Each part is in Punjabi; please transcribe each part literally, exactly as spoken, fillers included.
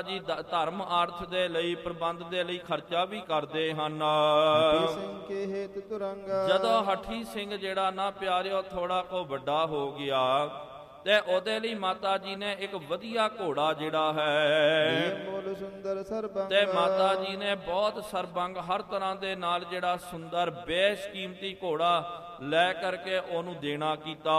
ਜੀ ਧਰਮ ਅਰਥ ਦੇ ਲਈ ਪ੍ਰਬੰਧ ਦੇ ਲਈ ਖਰਚਾ ਵੀ ਕਰਦੇ ਹਨ। ਜਦੋਂ ਹਠੀ ਸਿੰਘ ਜਿਹੜਾ ਨਾ ਪਿਆਰਿਓ ਥੋੜਾ ਕੋ ਵੱਡਾ ਹੋ ਗਿਆ ਤੇ ਉਹਦੇ ਲਈ ਮਾਤਾ ਜੀ ਨੇ ਇੱਕ ਵਧੀਆ ਘੋੜਾ ਜਿਹੜਾ ਹੈ ਤੇ ਮਾਤਾ ਜੀ ਨੇ ਬਹੁਤ ਸਰਬੰਗ ਹਰ ਤਰ੍ਹਾਂ ਦੇ ਨਾਲ ਜਿਹੜਾ ਸੁੰਦਰ ਬੇਸ਼ਕੀਮਤੀ ਘੋੜਾ ਲੈ ਕਰਕੇ ਉਹਨੂੰ ਦੇਣਾ ਕੀਤਾ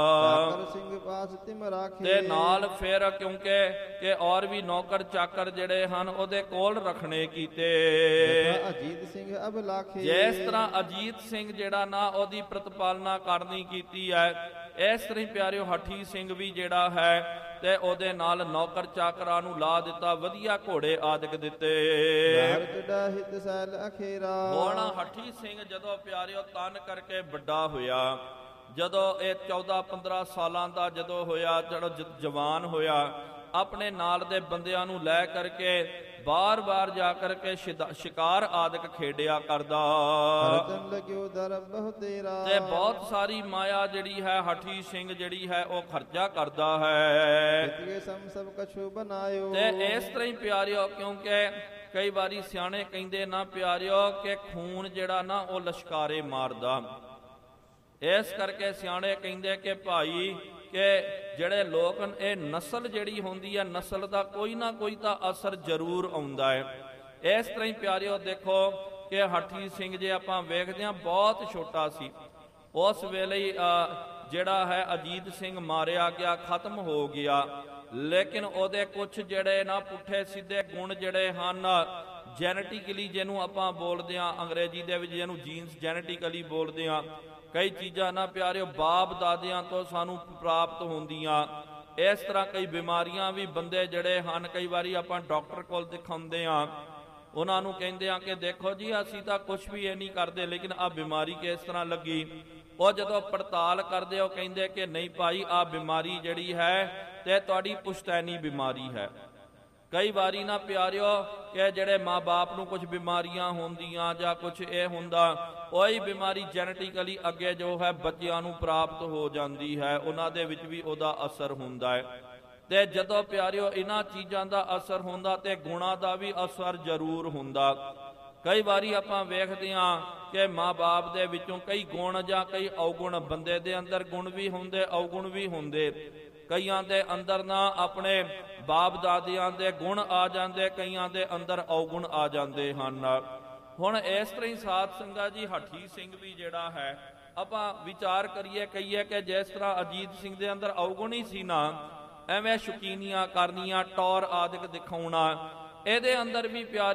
ਤੇ ਨਾਲ ਫਿਰ ਕਿਉਂਕਿ ਕਿ ਔਰ ਵੀ ਨੌਕਰ ਚਾਕਰ ਜਿਹੜੇ ਹਨ ਉਹਦੇ ਕੋਲ ਰੱਖਣੇ ਕੀਤੇ। ਅਜੀਤ ਸਿੰਘ ਅਬਲਾਖੇ ਜਿਸ ਤਰ੍ਹਾਂ ਅਜੀਤ ਸਿੰਘ ਜਿਹੜਾ ਨਾ ਉਹਦੀ ਪ੍ਰਤਪਾਲਨਾ ਕਰਨੀ ਕੀਤੀ ਹੈ, ਇਸ ਤਰ੍ਹਾਂ ਪਿਆਰਿਓ ਹਠੀ ਸਿੰਘ ਵੀ ਜਿਹੜਾ ਹੈ ਤੇ ਉਹਦੇ ਨਾਲ ਨੌਕਰ ਚਾਕਰਾਂ ਨੂੰ ਲਾ ਦਿੱਤਾ, ਵਧੀਆ ਘੋੜੇ ਆਦਿਕ ਦਿੱਤੇ। ਹੁਣ ਹਠੀ ਸਿੰਘ ਜਦੋਂ ਪਿਆਰਿਓ ਤਨ ਕਰਕੇ ਵੱਡਾ ਹੋਇਆ, ਜਦੋਂ ਇਹ ਚੌਦਾਂ ਪੰਦਰਾਂ ਸਾਲਾਂ ਦਾ ਜਦੋਂ ਹੋਇਆ, ਜਦੋਂ ਜਵਾਨ ਹੋਇਆ, ਆਪਣੇ ਨਾਲ ਦੇ ਬੰਦਿਆਂ ਨੂੰ ਲੈ ਕਰਕੇ ਬਾਰ ਬਾਰ ਜਾ ਕਰਕੇ ਸ਼ਿਕਾਰ ਆਦਿਕ ਖੇਡਿਆ ਕਰਦਾ ਤੇ ਬਹੁਤ ਸਾਰੀ ਮਾਇਆ ਜਿਹੜੀ ਹੈ ਹਠੀ ਸਿੰਘ ਜਿਹੜੀ ਹੈ ਉਹ ਖਰਚਾ ਕਰਦਾ ਹੈ। ਤੇ ਇਸ ਤਰ੍ਹਾਂ ਹੀ ਪਿਆਰਿਓ ਕਿਉਂਕਿ ਕਈ ਵਾਰੀ ਸਿਆਣੇ ਕਹਿੰਦੇ ਨਾ ਪਿਆਰਿਓ ਕਿ ਖੂਨ ਜਿਹੜਾ ਨਾ ਉਹ ਲਸ਼ਕਾਰੇ ਮਾਰਦਾ, ਇਸ ਕਰਕੇ ਸਿਆਣੇ ਕਹਿੰਦੇ ਕਿ ਭਾਈ ਕਿ ਜਿਹੜੇ ਲੋਕ ਇਹ ਨਸਲ ਜਿਹੜੀ ਹੁੰਦੀ ਹੈ, ਨਸਲ ਦਾ ਕੋਈ ਨਾ ਕੋਈ ਤਾਂ ਅਸਰ ਜ਼ਰੂਰ ਆਉਂਦਾ ਹੈ। ਇਸ ਤਰ੍ਹਾਂ ਹੀ ਪਿਆਰਿਓ ਦੇਖੋ ਕਿ ਹਠੀ ਸਿੰਘ ਜੇ ਆਪਾਂ ਵੇਖਦੇ ਹਾਂ ਬਹੁਤ ਛੋਟਾ ਸੀ, ਉਸ ਵੇਲੇ ਹੀ ਜਿਹੜਾ ਹੈ ਅਜੀਤ ਸਿੰਘ ਮਾਰਿਆ ਗਿਆ, ਖਤਮ ਹੋ ਗਿਆ, ਲੇਕਿਨ ਉਹਦੇ ਕੁਛ ਜਿਹੜੇ ਨਾ ਪੁੱਠੇ ਸਿੱਧੇ ਗੁਣ ਜਿਹੜੇ ਹਨ ਜੈਨੇਟਿਕਲੀ, ਜਿਹਨੂੰ ਆਪਾਂ ਬੋਲਦੇ ਹਾਂ ਅੰਗਰੇਜ਼ੀ ਦੇ ਵਿੱਚ ਜਿਹਨੂੰ ਜੀਨਸ ਜੈਨੇਟਿਕਲੀ ਬੋਲਦੇ ਹਾਂ, ਕਈ ਚੀਜ਼ਾਂ ਨਾ ਪਿਆਰਿਓ ਬਾਪ ਦਾਦਿਆਂ ਤੋਂ ਸਾਨੂੰ ਪ੍ਰਾਪਤ ਹੁੰਦੀਆਂ। ਇਸ ਤਰ੍ਹਾਂ ਕਈ ਬਿਮਾਰੀਆਂ ਵੀ ਬੰਦੇ ਜਿਹੜੇ ਹਨ, ਕਈ ਵਾਰੀ ਆਪਾਂ ਡਾਕਟਰ ਕੋਲ ਦਿਖਾਉਂਦੇ ਹਾਂ, ਉਹਨਾਂ ਨੂੰ ਕਹਿੰਦੇ ਆ ਕਿ ਦੇਖੋ ਜੀ ਅਸੀਂ ਤਾਂ ਕੁਛ ਵੀ ਇਹ ਨਹੀਂ ਕਰਦੇ, ਲੇਕਿਨ ਆਹ ਬਿਮਾਰੀ ਕਿਸ ਤਰ੍ਹਾਂ ਲੱਗੀ। ਉਹ ਜਦੋਂ ਪੜਤਾਲ ਕਰਦੇ ਉਹ ਕਹਿੰਦੇ ਕਿ ਨਹੀਂ ਭਾਈ ਆਹ ਬਿਮਾਰੀ ਜਿਹੜੀ ਹੈ ਤੇ ਤੁਹਾਡੀ ਪੁਸ਼ਤੈਨੀ ਬਿਮਾਰੀ ਹੈ। ਕਈ ਵਾਰੀ ਨਾ ਪਿਆਰਿਓ ਕਿ ਜਿਹੜੇ ਮਾਂ ਬਾਪ ਨੂੰ ਕੁਝ ਬਿਮਾਰੀਆਂ ਹੁੰਦੀਆਂ ਜਾਂ ਕੁਝ ਇਹ ਹੁੰਦਾ, ਉਹੀ ਬਿਮਾਰੀ ਜੈਨੇਟਿਕਲੀ ਅੱਗੇ ਜੋ ਹੈ ਬੱਚਿਆਂ ਨੂੰ ਪ੍ਰਾਪਤ ਹੋ ਜਾਂਦੀ ਹੈ, ਉਹਨਾਂ ਦੇ ਵਿੱਚ ਵੀ ਉਹਦਾ ਅਸਰ ਹੁੰਦਾ ਹੈ। ਤੇ ਜਦੋਂ ਪਿਆਰਿਓ ਇਹਨਾਂ ਚੀਜ਼ਾਂ ਦਾ ਅਸਰ ਹੁੰਦਾ ਤੇ ਗੁਣਾਂ ਦਾ ਵੀ ਅਸਰ ਜ਼ਰੂਰ ਹੁੰਦਾ। ਕਈ ਵਾਰੀ ਆਪਾਂ ਵੇਖਦੇ ਹਾਂ ਕਿ ਮਾਂ ਬਾਪ ਦੇ ਵਿੱਚੋਂ ਕਈ ਗੁਣ ਜਾਂ ਕਈ ਔਗੁਣ, ਬੰਦੇ ਦੇ ਅੰਦਰ ਗੁਣ ਵੀ ਹੁੰਦੇ ਔਗੁਣ ਵੀ ਹੁੰਦੇ, ਕਈਆਂ ਦੇ ਅੰਦਰ ਨਾ ਆਪਣੇ ਬਾਪ ਦਾਦਿਆਂ ਦੇ ਗੁਣ ਆ ਜਾਂਦੇ, ਕਈਆਂ ਦੇ ਅੰਦਰ ਔਗੁਣ ਆ ਜਾਂਦੇ ਹਨ। ਹੁਣ ਇਸ ਤਰ੍ਹਾਂ ਹੀ ਸਾਧ ਸੰਗਤ ਜੀ ਹਠੀ ਸਿੰਘ ਵੀ ਜਿਹੜਾ ਹੈ ਆਪਾਂ ਵਿਚਾਰ ਕਰੀਏ ਕਹੀਏ ਕਿ ਜਿਸ ਤਰ੍ਹਾਂ ਅਜੀਤ ਸਿੰਘ ਦੇ ਅੰਦਰ ਔਗੁਣ ਹੀ ਸੀ ਨਾ, ਐਵੇਂ ਸ਼ੁਕੀਨੀਆਂ ਕਰਨੀਆਂ, ਟੌਰ ਆਦਿਕ ਦਿਖਾਉਣਾ, ਇਹਦੇ ਅੰਦਰ ਵੀ ਪਿਆਰ